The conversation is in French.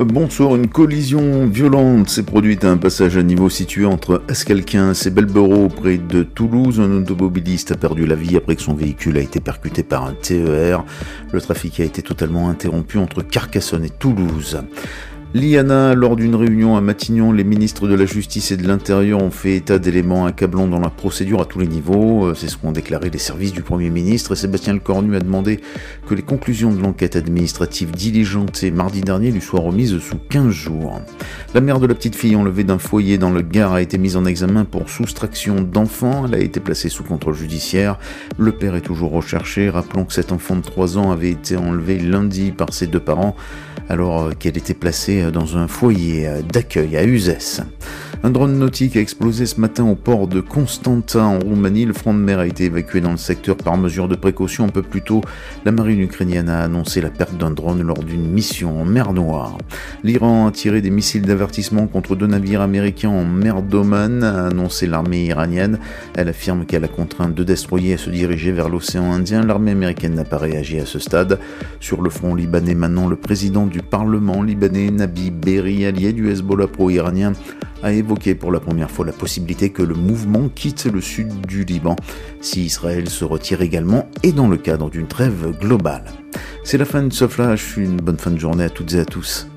Bonsoir, une collision violente s'est produite à un passage à niveau situé entre Escalquin et Belberot près de Toulouse. Un automobiliste a perdu la vie après que son véhicule a été percuté par un TER. Le trafic a été totalement interrompu entre Carcassonne et Toulouse. L'IANA, lors d'une réunion à Matignon, les ministres de la Justice et de l'Intérieur ont fait état d'éléments accablants dans la procédure à tous les niveaux. C'est ce qu'ont déclaré les services du Premier ministre. Et Sébastien Lecornu a demandé que les conclusions de l'enquête administrative diligentée mardi dernier lui soient remises sous 15 jours. La mère de la petite fille enlevée d'un foyer dans le Gard a été mise en examen pour soustraction d'enfants. Elle a été placée sous contrôle judiciaire. Le père est toujours recherché. Rappelons que cet enfant de 3 ans avait été enlevé lundi par ses deux parents alors qu'elle était placée dans un foyer d'accueil à Uzès. Un drone nautique a explosé ce matin au port de Constanța en Roumanie. Le front de mer a été évacué dans le secteur par mesure de précaution. Un peu plus tôt, la marine ukrainienne a annoncé la perte d'un drone lors d'une mission en mer Noire. L'Iran a tiré des missiles d'avertissement contre 2 navires américains en mer d'Oman, a annoncé l'armée iranienne. Elle affirme qu'elle a contraint 2 destroyers à se diriger vers l'océan Indien. L'armée américaine n'a pas réagi à ce stade. Sur le front libanais maintenant, le président du Parlement libanais, Nabi Berri, allié du Hezbollah pro-iranien, a évoqué pour la première fois la possibilité que le mouvement quitte le sud du Liban si Israël se retire également et dans le cadre d'une trêve globale. C'est la fin de ce flash, une bonne fin de journée à toutes et à tous.